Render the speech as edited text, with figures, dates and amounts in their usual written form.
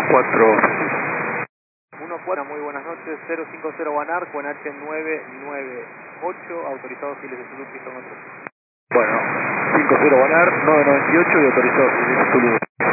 14, muy buenas noches, 050 Guanarco en H998, autorizados Giles de Suzuki, son otros. Bueno, 50 Banar, 998 y autorizado Zulu.